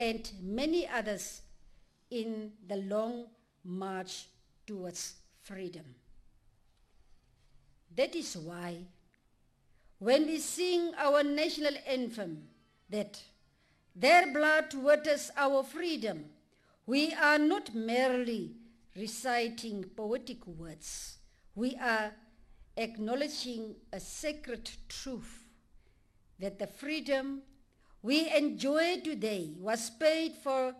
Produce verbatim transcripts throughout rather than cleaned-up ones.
and many others in the long march towards freedom. That is why when we sing our national anthem that their blood waters our freedom, we are not merely reciting poetic words. We are acknowledging a sacred truth that the freedom we enjoy today was paid for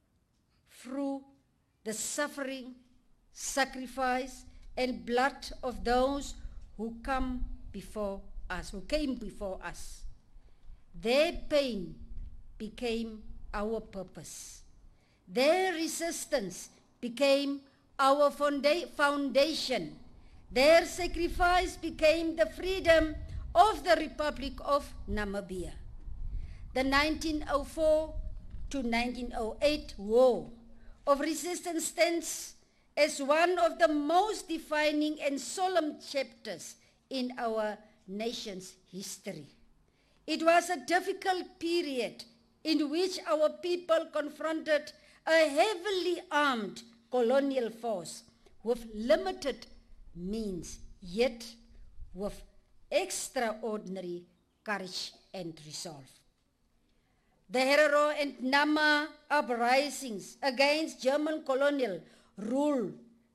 through the suffering, sacrifice, and blood of those who come before us, who came before us. Their pain became our purpose. Their resistance became our fonda- foundation. Their sacrifice became the freedom of the Republic of Namibia. The nineteen oh four to nineteen oh eight War of Resistance stands as one of the most defining and solemn chapters in our nation's history. It was a difficult period in which our people confronted a heavily armed colonial force with limited means, yet with extraordinary courage and resolve. The Herero and Nama uprisings against German colonial rule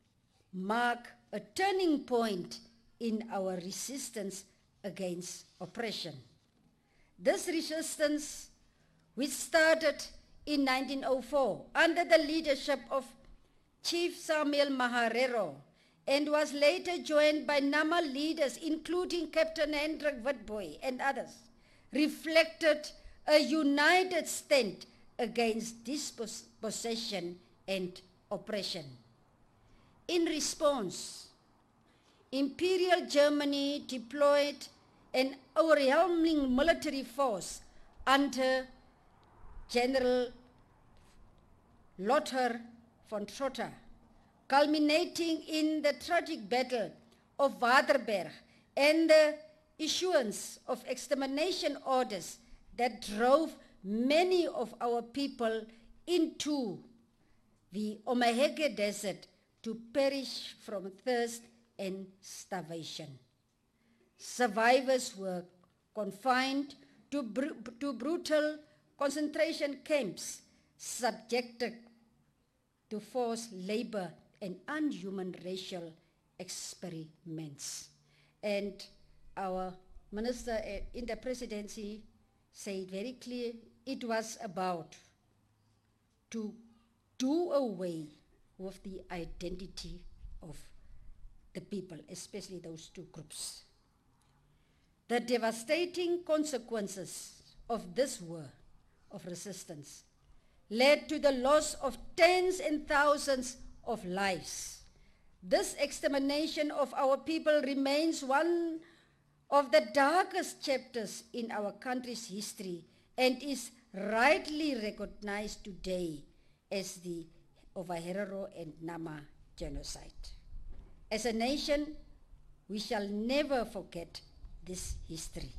mark a turning point in our resistance against oppression. This resistance, which started in nineteen oh four under the leadership of Chief Samuel Maharero and was later joined by Nama leaders including Captain Hendrik Witbooi and others, reflected a united stand against dispossession and oppression. In response, Imperial Germany deployed an overwhelming military force under General Lothar von Trotha, culminating in the tragic Battle of Waterberg and the issuance of extermination orders that drove many of our people into the Omaheke Desert to perish from thirst and starvation. Survivors were confined to, br- to brutal concentration camps, subjected to forced labor and unhuman racial experiments. And our minister in the presidency said very clear, it was about to do away with the identity of the people, especially those two groups. The devastating consequences of this war of resistance led to the loss of tens and thousands of lives. This extermination of our people remains one of the darkest chapters in our country's history and is rightly recognized today as the Herero and Nama genocide. As a nation, we shall never forget this history.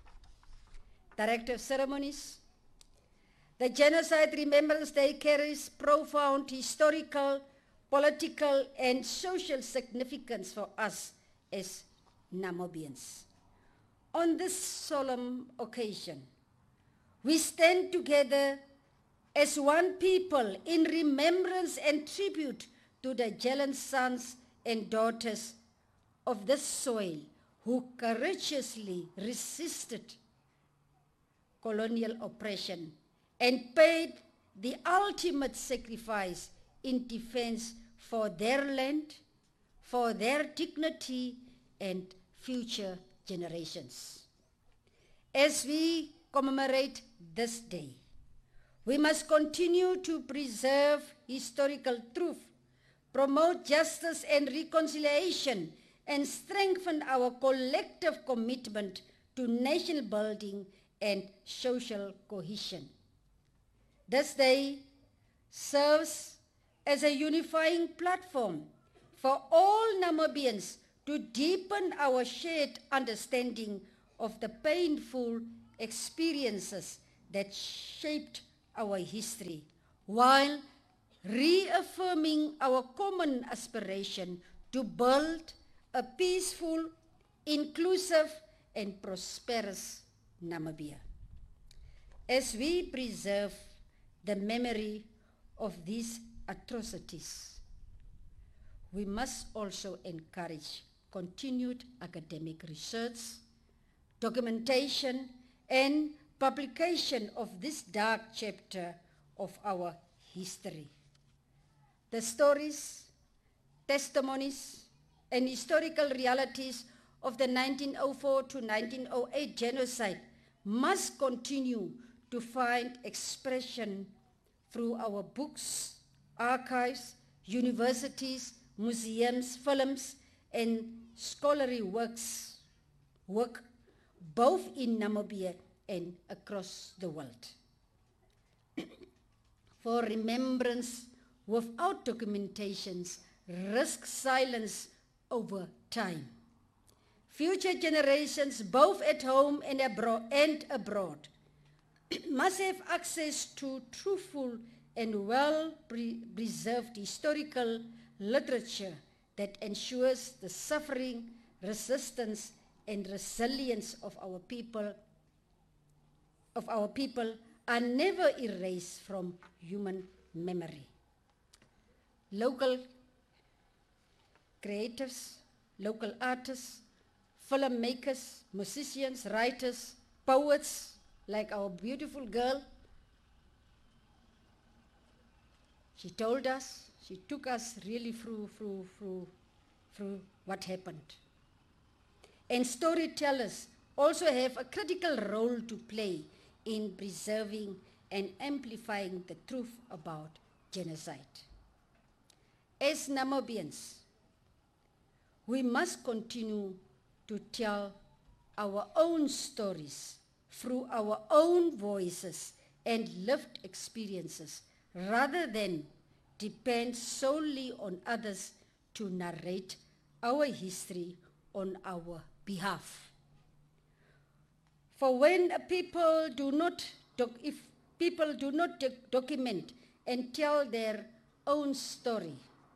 Director of Ceremonies, the Genocide Remembrance Day carries profound historical, political, and social significance for us as Namibians. On this solemn occasion, we stand together as one people in remembrance and tribute to the gallant sons and daughters of this soil who courageously resisted colonial oppression and paid the ultimate sacrifice in defense for their land, for their dignity and future generations. As we commemorate this day, we must continue to preserve historical truth, promote justice and reconciliation, and strengthen our collective commitment to nation building and social cohesion. This day serves as a unifying platform for all Namibians to deepen our shared understanding of the painful experiences that shaped our history, while reaffirming our common aspiration to build a peaceful, inclusive, and prosperous Namibia. As we preserve the memory of these atrocities, we must also encourage continued academic research, documentation, and publication of this dark chapter of our history. The stories, testimonies, and historical realities of the nineteen oh four to nineteen oh eight genocide must continue to find expression through our books, archives, universities, museums, films, and scholarly works, work both in Namibia and across the world. For remembrance without documentations risks silence over time. Future generations, both at home and abroad, and abroad must have access to truthful and well-preserved historical literature that ensures the suffering, resistance, and resilience of our people, of our people are never erased from human memory. Local creatives, local artists, filmmakers, musicians, writers, poets, like our beautiful girl. She told us, she took us really through, through, through, through what happened. And storytellers also have a critical role to play in preserving and amplifying the truth about genocide. As Namibians, we must continue to tell our own stories through our own voices and lived experiences, rather than depend solely on others to narrate our history on our behalf. For when a people do not, doc if people do not doc document and tell their own story,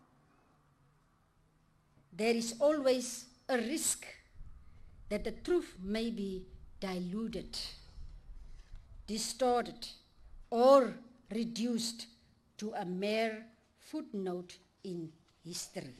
there is always a risk that the truth may be diluted, distorted, or reduced to a mere footnote in history.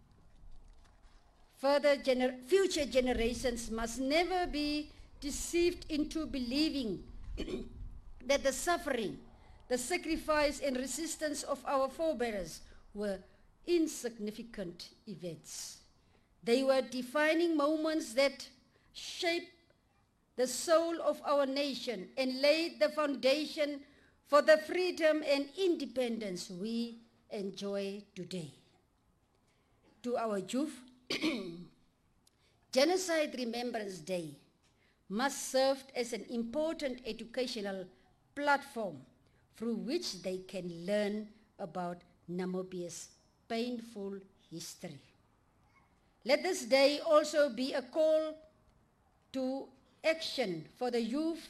Further gener future generations must never be deceived into believing that the suffering, the sacrifice, and resistance of our forebears were insignificant events. They were defining moments that shaped the soul of our nation and laid the foundation for the freedom and independence we enjoy today. To our youth, Genocide Remembrance Day must serve as an important educational platform through which they can learn about Namibia's painful history. Let this day also be a call to action for the youth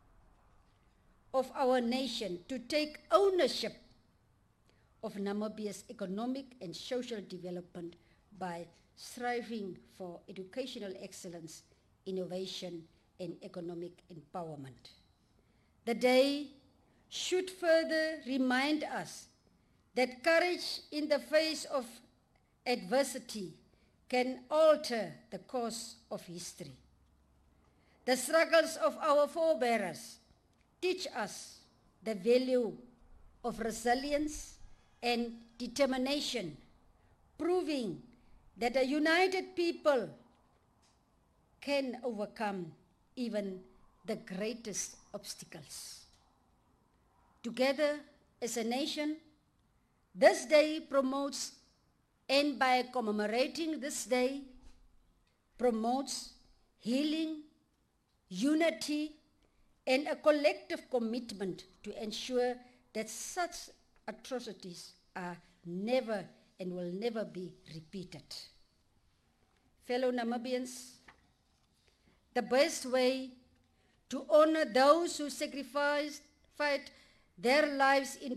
of our nation to take ownership of Namibia's economic and social development by striving for educational excellence, innovation, and economic empowerment. The day should further remind us that courage in the face of adversity can alter the course of history. The struggles of our forebears teach us the value of resilience and determination, proving that a united people can overcome even the greatest obstacles. Together as a nation, this day promotes, and by commemorating this day, promotes healing, unity, and a collective commitment to ensure that such atrocities are never and will never be repeated. Fellow Namibians, the best way to honor those who sacrificed, fight their lives in